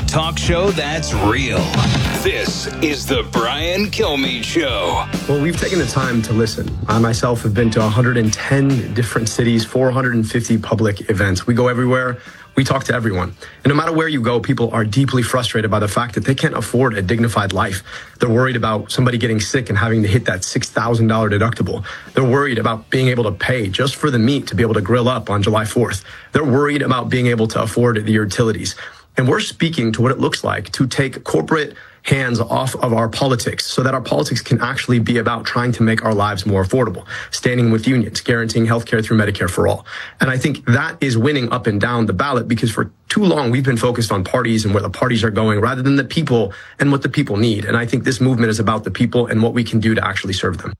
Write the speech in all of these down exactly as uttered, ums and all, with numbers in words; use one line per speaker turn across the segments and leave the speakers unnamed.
talk show that's real. This is the Brian Kilmeade Show.
Well, we've taken the time to listen. I myself have been to one hundred ten different cities, four hundred fifty public events. We go everywhere. We talk to everyone. And no matter where you go, people are deeply frustrated by the fact that they can't afford a dignified life. They're worried about somebody getting sick and having to hit that six thousand dollars deductible. They're worried about being able to pay just for the meat to be able to grill up on July fourth. They're worried about being able to afford the utilities. And we're speaking to what it looks like to take corporate hands off of our politics so that our politics can actually be about trying to make our lives more affordable, standing with unions, guaranteeing healthcare through Medicare for all. And I think that is winning up and down the ballot because for too long we've been focused on parties and where the parties are going rather than the people and what the people need. And I think this movement is about the people and what we can do to actually serve them.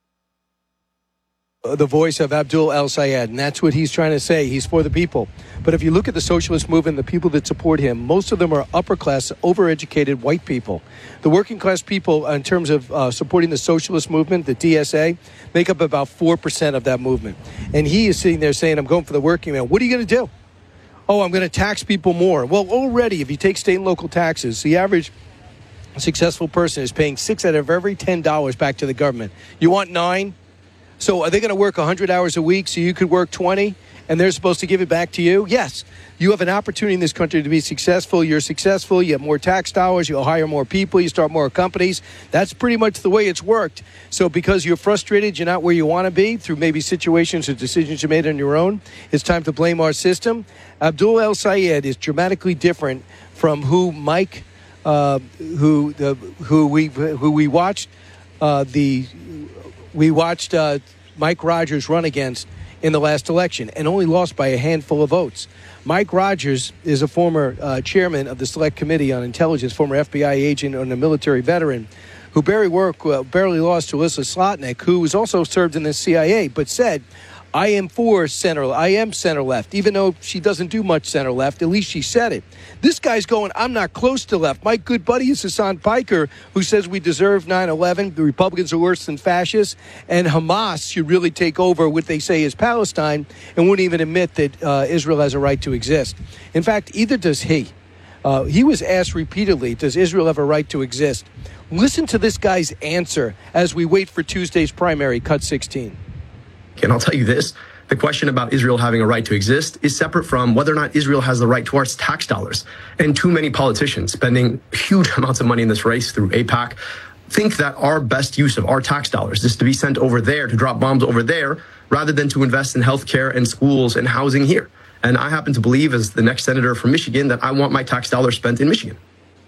The voice of Abdul El-Sayed, and that's what he's trying to say. He's for the people. But if you look at the socialist movement, the people that support him, most of them are upper-class, overeducated white people. The working-class people, in terms of uh, supporting the socialist movement, the D S A, make up about four percent of that movement. And he is sitting there saying, I'm going for the working man. What are you going to do? Oh, I'm going to tax people more. Well, already, if you take state and local taxes, the average successful person is paying six out of every ten dollars back to the government. You want nine? So are they going to work one hundred hours a week so you could work twenty and they're supposed to give it back to you? Yes. You have an opportunity in this country to be successful. You're successful. You have more tax dollars. You'll hire more people. You start more companies. That's pretty much the way it's worked. So because you're frustrated, you're not where you want to be through maybe situations or decisions you made on your own, it's time to blame our system. Abdul El-Sayed is dramatically different from who Mike, uh, who the who we who we watched uh, the. We watched uh, Mike Rogers run against in the last election and only lost by a handful of votes. Mike Rogers is a former uh, chairman of the Select Committee on Intelligence, former F B I agent and a military veteran who barely, work, uh, barely lost to Alyssa Slotnick, who was also served in the C I A, but said, I am for center, I am center-left, even though she doesn't do much center-left. At least she said it. This guy's going, I'm not close to left. My good buddy is Hassan Piker, who says we deserve nine eleven. The Republicans are worse than fascists. And Hamas should really take over what they say is Palestine and wouldn't even admit that uh, Israel has a right to exist. In fact, either does he. Uh, he was asked repeatedly, does Israel have a right to exist? Listen to this guy's answer as we wait for Tuesday's primary, cut sixteen.
And I'll tell you this, the question about Israel having a right to exist is separate from whether or not Israel has the right to our tax dollars. And too many politicians spending huge amounts of money in this race through AIPAC think that our best use of our tax dollars is to be sent over there to drop bombs over there rather than to invest in healthcare and schools and housing here. And I happen to believe, as the next senator from Michigan, that I want my tax dollars spent in Michigan.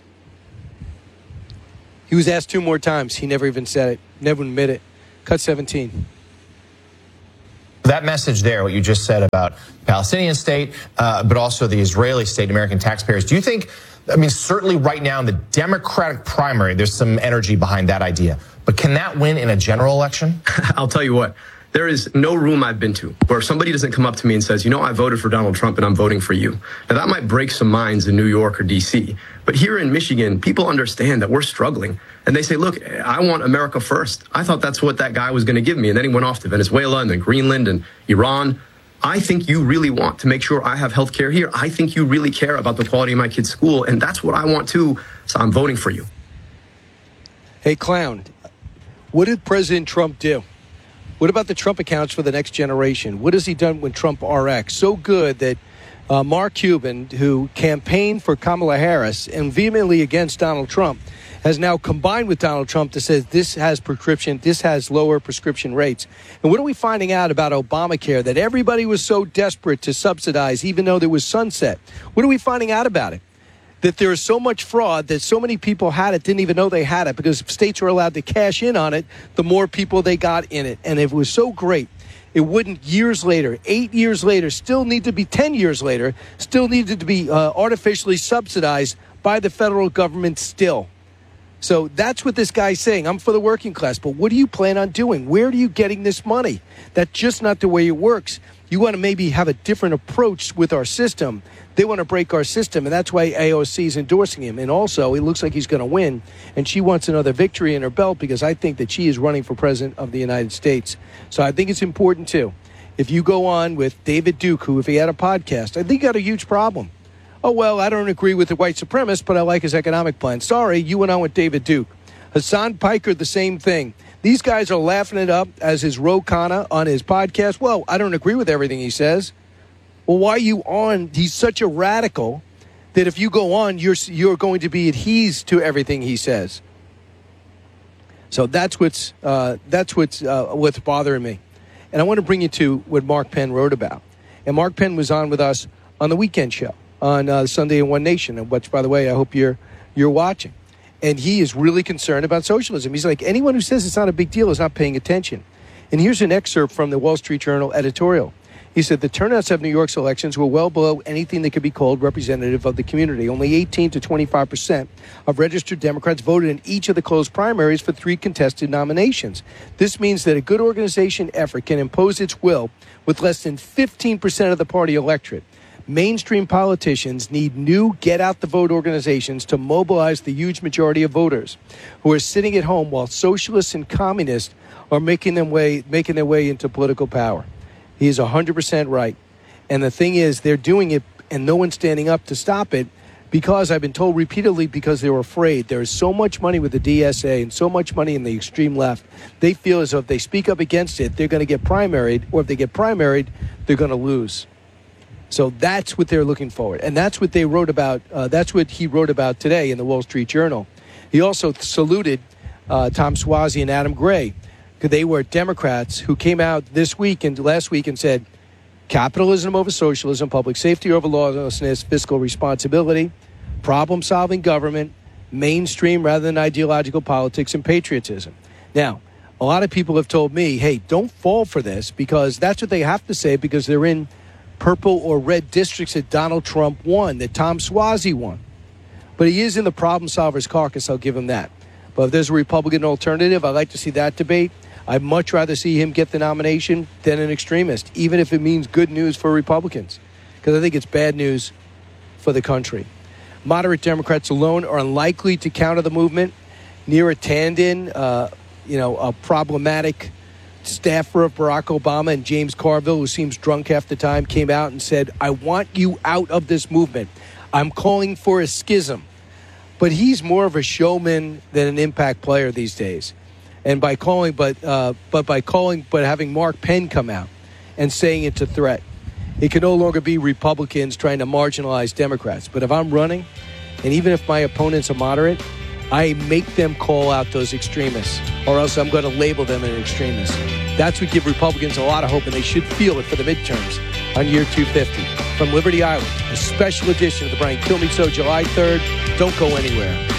He was asked two more times. He never even said it, never admitted it. Cut seventeen.
That message there, what you just said about Palestinian state, uh, but also the Israeli state, American taxpayers. Do you think, I mean, certainly right now in the Democratic primary, there's some energy behind that idea. But can that win in a general election?
I'll tell you what. There is no room I've been to where somebody doesn't come up to me and says, you know, I voted for Donald Trump and I'm voting for you. Now, that might break some minds in New York or D C, but here in Michigan, people understand that we're struggling. And they say, look, I want America first. I thought that's what that guy was going to give me. And then he went off to Venezuela and then Greenland and Iran. I think you really want to make sure I have health care here. I think you really care about the quality of my kid's school. And that's what I want too. So I'm voting for you.
Hey, clown, what did President Trump do? What about the Trump accounts for the next generation? What has he done with Trump R X? So good that uh, Mark Cuban, who campaigned for Kamala Harris and vehemently against Donald Trump, has now combined with Donald Trump to say this has prescription, this has lower prescription rates. And what are we finding out about Obamacare that everybody was so desperate to subsidize, even though there was sunset? What are we finding out about it? That there is so much fraud that so many people had it, didn't even know they had it, because if states were allowed to cash in on it, the more people they got in it. And it was so great, it wouldn't years later, eight years later, still need to be ten years later, still needed to be uh, artificially subsidized by the federal government still. So that's what this guy's saying. I'm for the working class, but what do you plan on doing? Where are you getting this money? That's just not the way it works. You want to maybe have a different approach with our system. They want to break our system, and that's why A O C is endorsing him. And also, it looks like he's going to win, and she wants another victory in her belt because I think that she is running for president of the United States. So I think it's important, too. If you go on with David Duke, who, if he had a podcast, I think he got a huge problem. Oh, well, I don't agree with the white supremacist, but I like his economic plan. Sorry, you went on with David Duke. Hassan Piker, the same thing. These guys are laughing it up as is Ro Khanna on his podcast. Well, I don't agree with everything he says. Well, why are you on? He's such a radical that if you go on, you're you're going to be adhesed to everything he says. So that's what's uh, that's what's uh, what's bothering me. And I want to bring you to what Mark Penn wrote about. And Mark Penn was on with us on the weekend show on uh, Sunday in One Nation, and which, by the way, I hope you're you're watching. And he is really concerned about socialism. He's like, anyone who says it's not a big deal is not paying attention. And here's an excerpt from the Wall Street Journal editorial. He said, the turnouts of New York's elections were well below anything that could be called representative of the community. Only eighteen to twenty-five percent of registered Democrats voted in each of the closed primaries for three contested nominations. This means that a good organization effort can impose its will with less than fifteen percent of the party electorate. Mainstream politicians need new get-out-the-vote organizations to mobilize the huge majority of voters who are sitting at home while socialists and communists are making them way, making their way into political power. He is one hundred percent right. And the thing is, they're doing it and no one's standing up to stop it because I've been told repeatedly because they were afraid. There is so much money with the D S A and so much money in the extreme left. They feel as though if they speak up against it, they're going to get primaried, or if they get primaried, they're going to lose. So that's what they're looking forward. And that's what they wrote about. Uh, that's what he wrote about today in the Wall Street Journal. He also saluted uh, Tom Suozzi and Adam Gray, because they were Democrats who came out this week and last week and said, capitalism over socialism, public safety over lawlessness, fiscal responsibility, problem-solving government, mainstream rather than ideological politics, and patriotism. Now, a lot of people have told me, hey, don't fall for this, because that's what they have to say because they're in purple or red districts that Donald Trump won, that Tom Suozzi won. But he is in the Problem Solvers Caucus, I'll give him that. But if there's a Republican alternative, I'd like to see that debate. I'd much rather see him get the nomination than an extremist, even if it means good news for Republicans, because I think it's bad news for the country. Moderate Democrats alone are unlikely to counter the movement. Neera Tanden, uh, you know, a problematic staffer of Barack Obama, and James Carville, who seems drunk half the time, came out and said, I want you out of this movement. I'm calling for a schism. But he's more of a showman than an impact player these days. And by calling, but uh, but by calling, but having Mark Penn come out and saying it's a threat, it can no longer be Republicans trying to marginalize Democrats. But if I'm running, and even if my opponents are moderate, I make them call out those extremists, or else I'm going to label them an extremist. That's what gives Republicans a lot of hope, and they should feel it for the midterms on year two fifty. From Liberty Island, a special edition of the Brian Kilmeade Show, July third. Don't go anywhere.